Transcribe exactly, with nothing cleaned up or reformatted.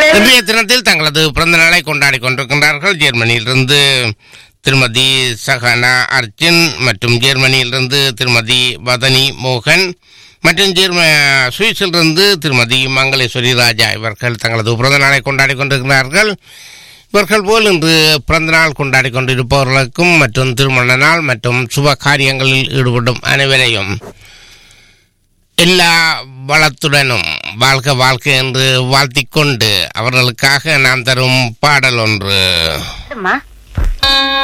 இன்றைய தினத்தில் தங்களது பிறந்த நாளை கொண்டாடி கொண்டிருக்கின்றார்கள். ஜெர்மனியிலிருந்து திருமதி சஹானா அர்ஜுன் மற்றும் ஜெர்மனியிலிருந்து திருமதி வதனி மோகன் மற்றும் ஜெர்ம சுவிஸிலிருந்து திருமதி மங்களேஸ்வரி ராஜா இவர்கள் தங்களது பிறந்த நாளை கொண்டாடி கொண்டிருக்கிறார்கள். இவர்கள் போல் இன்று பிறந்த நாள் கொண்டாடி கொண்டிருப்பவர்களுக்கும் மற்றும் திருமண நாள் மற்றும் சுப காரியங்களில் ஈடுபடும் அனைவரையும் எல்லா வளத்துடனும் வாழ்க வாழ்க்கை என்று வாழ்த்திக் கொண்டு அவர்களுக்காக நாம் தரும் பாடல் ஒன்று.